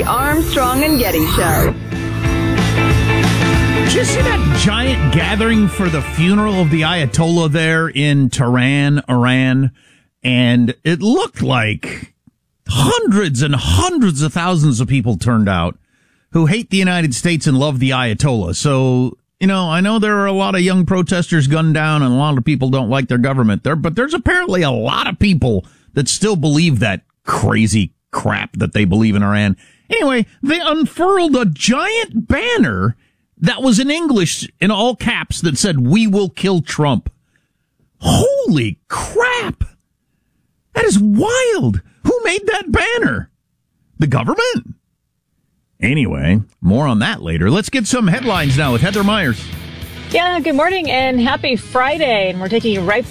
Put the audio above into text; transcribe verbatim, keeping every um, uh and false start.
Armstrong and Getty Show. Did you see that giant gathering for the funeral of the Ayatollah there in Tehran, Iran? And it looked like hundreds and hundreds of thousands of people turned out who hate the United States and love the Ayatollah. So, you know, I know there are a lot of young protesters gunned down and a lot of people don't like their government there, but there's apparently a lot of people that still believe that crazy crap that they believe in Iran. Anyway, they unfurled a giant banner that was in English in all caps that said, "We will kill Trump." Holy crap! That is wild. Who made that banner? The government? Anyway, more on that later. Let's get some headlines now with Heather Myers. Yeah, good morning and happy Friday. And we're taking you right